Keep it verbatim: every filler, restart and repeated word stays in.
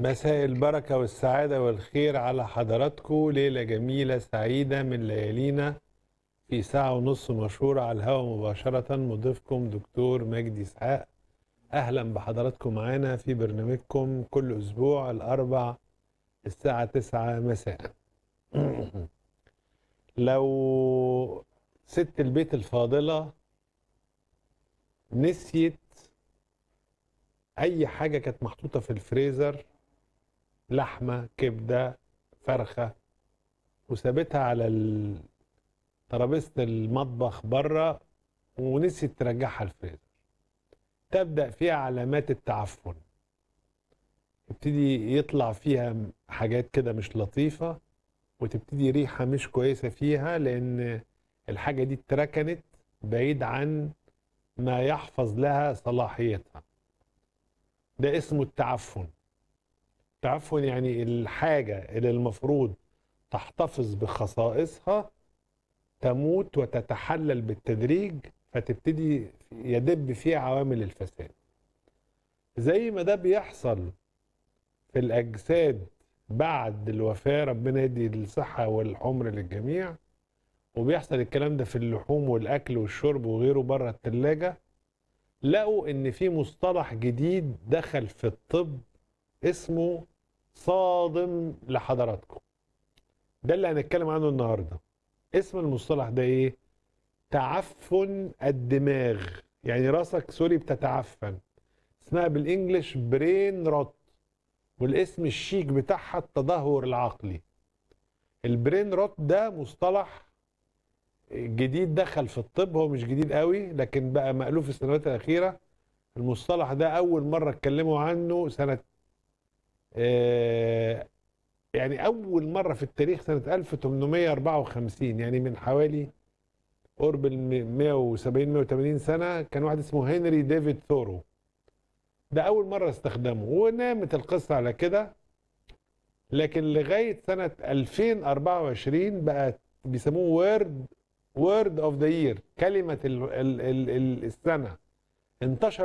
مساء البركة والسعادة والخير على حضراتكم. ليلة جميلة سعيدة من ليالينا في ساعة ونص مشهورة على الهواء مباشرة. مضيفكم دكتور مجدي إسحاق. أهلا بحضراتكم معانا في برنامجكم كل أسبوع الأربع الساعة تسعة مساء. لو ست البيت الفاضلة نسيت أي حاجة كانت محطوطة في الفريزر، لحمة، كبدة، فرخة، وسابتها على ال- ترابيزة المطبخ بره ونسيت ترجعها الفريزر، تبدأ فيها علامات التعفن. يبتدي يطلع فيها حاجات كده مش لطيفة، وتبتدي ريحة مش كويسة فيها، لأن الحاجة دي اتركنت بعيد عن ما يحفظ لها صلاحيتها. ده اسمه التعفن. التعفن يعني الحاجة اللي المفروض تحتفظ بخصائصها تموت وتتحلل بالتدريج، فتبتدي يدب فيها عوامل الفساد. زي ما ده بيحصل في الأجساد بعد الوفاة، ربنا يدي الصحة والعمر للجميع، وبيحصل الكلام ده في اللحوم والأكل والشرب وغيره بره التلاجة. لقوا إن في مصطلح جديد دخل في الطب اسمه صادم لحضراتكم. ده اللي هنتكلم عنه النهارده. اسم المصطلح ده ايه؟ تعفن الدماغ. يعني راسك سوري بتتعفن. اسمها بالانجلش برين روت، والاسم الشيك بتاعها التدهور العقلي. البرين روت ده مصطلح جديد دخل في الطب، هو مش جديد قوي لكن بقى مألوف في السنوات الأخيرة. المصطلح ده أول مرة اتكلموا عنه سنة آه يعني أول مرة في التاريخ سنة ألف وثمانمائة وأربعة وخمسين، يعني من حوالي قرب ال مائة وسبعين مائة وثمانين سنة. كان واحد اسمه هنري ديفيد ثورو، ده أول مرة استخدمه، ونامت القصة على كده. لكن لغاية سنة ألفين وأربعة وعشرين بقى بيسموه وورد وورد اوف ذا يير، كلمة ال ال ال ال السنة. انتشر